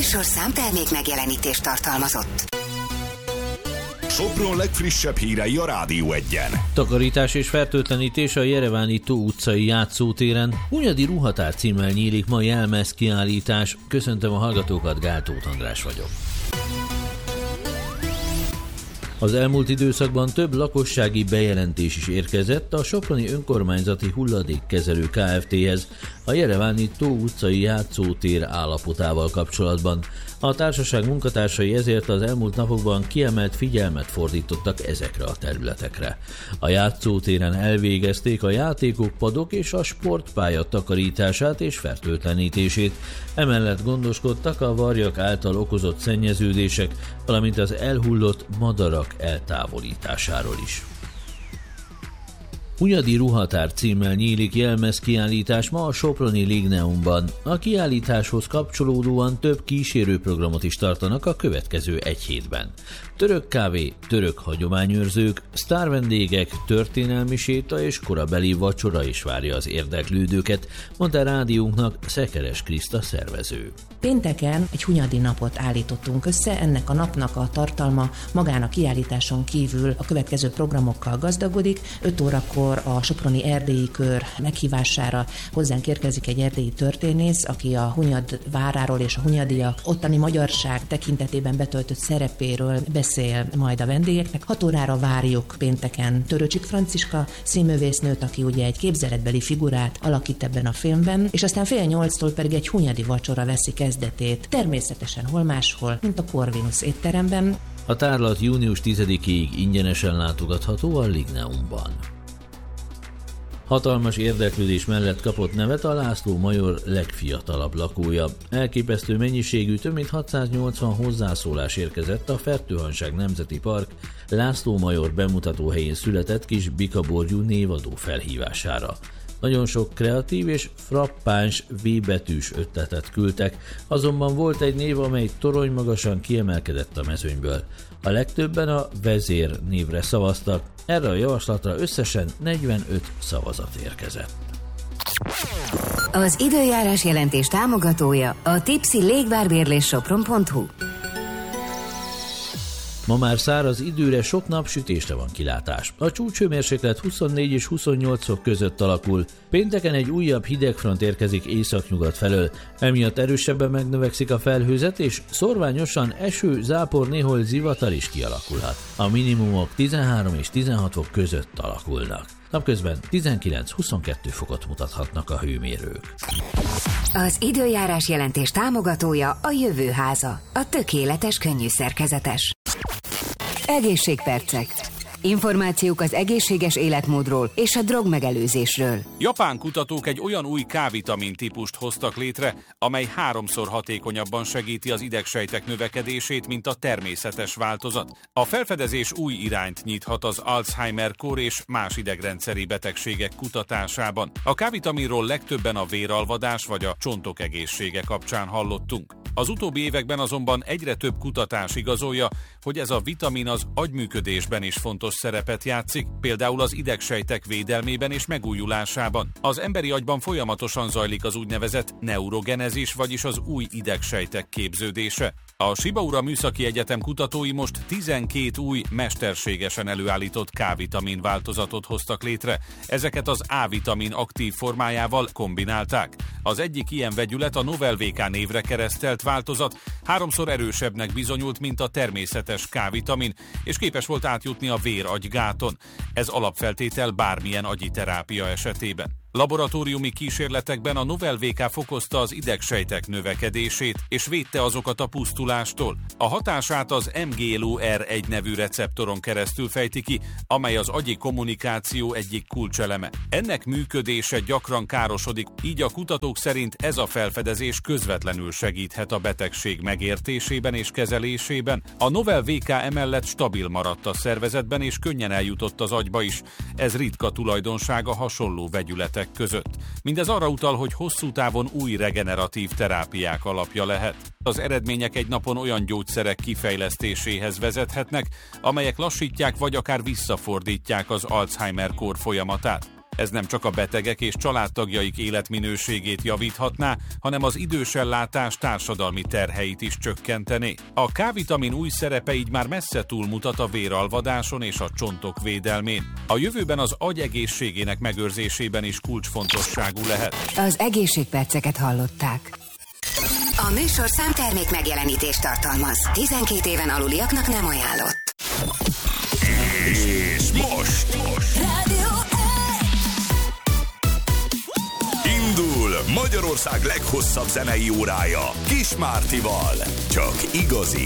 műsor számtermék megjelenítést tartalmazott. Sopron legfrissebb hírei a Rádió Egyen. Takarítás és fertőtlenítés a Jereváni Tó utcai játszótéren. Hunyadi Ruhatár címmel nyílik ma jelmez kiállítás. Köszöntöm a hallgatókat, Gál Tóth András vagyok. Az elmúlt időszakban több lakossági bejelentés is érkezett a Soproni Önkormányzati Hulladékkezelő Kft-hez a Jereváni Tó utcai játszótér állapotával kapcsolatban. A társaság munkatársai ezért az elmúlt napokban kiemelt figyelmet fordítottak ezekre a területekre. A játszótéren elvégezték a játékok, padok és a sportpálya takarítását és fertőtlenítését. Emellett gondoskodtak a varjak által okozott szennyeződések, valamint az elhullott madarak eltávolításáról is. Hunyadi Ruhatár címmel nyílik jelmez kiállítás ma a Soproni Ligneumban. A kiállításhoz kapcsolódóan több kísérőprogramot is tartanak a következő egy hétben. Török kávé, török hagyományőrzők, sztárvendégek, történelmi séta és korabeli vacsora is várja az érdeklődőket, mondta rádiónknak Szekeres Kriszta szervező. Pénteken egy hunyadi napot állítottunk össze, ennek a napnak a tartalma magán a kiállításon kívül a következő programokkal gazdagodik. 5 órakor a Soproni Erdélyi Kör meghívására hozzánk érkezik egy erdélyi történész, aki a Hunyad váráról és a hunyadiak ottani magyarság tekintetében betöltött szerepéről beszél majd a vendégeknek. 6 órára várjuk pénteken Töröcsik Franciska színművésznőt, aki ugye egy képzeletbeli figurát alakít ebben a filmben, és aztán 7:30-tól pedig egy hunyadi vacsora veszi kezdetét, természetesen hol máshol, mint a Corvinus étteremben. A tárlat június 10-ig ingyenesen látogatható a Ligneumban. Hatalmas érdeklődés mellett kapott nevet a László Major legfiatalabb lakója. Elképesztő mennyiségű, több mint 680 hozzászólás érkezett a Fertőhanság Nemzeti Park László Major bemutatóhelyén született kis bikaborgyú névadó felhívására. Nagyon sok kreatív és frappáns V-betűs ötletet küldtek, azonban volt egy név, amely toronymagasan kiemelkedett a mezőnyből. A legtöbben a vezér névre szavaztak, erre a javaslatra összesen 45 szavazat érkezett. Az időjárás jelentés támogatója a Tipsy Légvárbérlés Sopron.hu. Ma már száraz időre, sok napsütésre van kilátás. A csúcshőmérséklet 24 és 28 fok között alakul. Pénteken egy újabb hidegfront érkezik északnyugat felől. Emiatt erősebben megnövekszik a felhőzet, és szorványosan eső, zápor, néhol zivatar is kialakulhat. A minimumok 13 és 16 fok között alakulnak. Napközben 19-22 fokot mutathatnak a hőmérők. Az időjárás jelentés támogatója a Jövőháza, a tökéletes könnyű szerkezetes. Egészségpercek. Információk az egészséges életmódról és a drogmegelőzésről. Japán kutatók egy olyan új K-vitamin típust hoztak létre, amely 3-szor hatékonyabban segíti az idegsejtek növekedését, mint a természetes változat. A felfedezés új irányt nyithat az Alzheimer-kór és más idegrendszeri betegségek kutatásában. A K-vitaminról legtöbben a véralvadás vagy a csontok egészsége kapcsán hallottunk. Az utóbbi években azonban egyre több kutatás igazolja, hogy ez a vitamin az agyműködésben is fontos szerepet játszik, például az idegsejtek védelmében és megújulásában. Az emberi agyban folyamatosan zajlik az úgynevezett neurogenezis, vagyis az új idegsejtek képződése. A Shibaura Műszaki Egyetem kutatói most 12 új, mesterségesen előállított K-vitamin változatot hoztak létre. Ezeket az A-vitamin aktív formájával kombinálták. Az egyik ilyen vegyület, a Novel VK névre keresztelt változat 3-szor erősebbnek bizonyult, mint a természetes K-vitamin, és képes volt átjutni a vér-agygáton. Ez alapfeltétel bármilyen agyi terápia esetében. Laboratóriumi kísérletekben a Novel VK fokozta az idegsejtek növekedését és védte azokat a pusztulástól. A hatását az MGLUR1 nevű receptoron keresztül fejti ki, amely az agyi kommunikáció egyik kulcseleme. Ennek működése gyakran károsodik, így a kutatók szerint ez a felfedezés közvetlenül segíthet a betegség megértésében és kezelésében. A Novel VK emellett stabil maradt a szervezetben és könnyen eljutott az agyba is. Ez ritka tulajdonsága hasonló vegyületek között. Mindez arra utal, hogy hosszú távon új regeneratív terápiák alapja lehet. Az eredmények egy napon olyan gyógyszerek kifejlesztéséhez vezethetnek, amelyek lassítják vagy akár visszafordítják az Alzheimer-kór folyamatát. Ez nem csak a betegek és családtagjaik életminőségét javíthatná, hanem az idősellátás társadalmi terheit is csökkentené. A K-vitamin új szerepe így már messze túlmutat a véralvadáson és a csontok védelmén. A jövőben az agy egészségének megőrzésében is kulcsfontosságú lehet. Az egészségperceket hallották. A műsorszám termék megjelenítést tartalmaz. 12 éven aluliaknak nem ajánlott. És most Rádió indul Magyarország leghosszabb zenei órája Kis Mártival. Csak igazi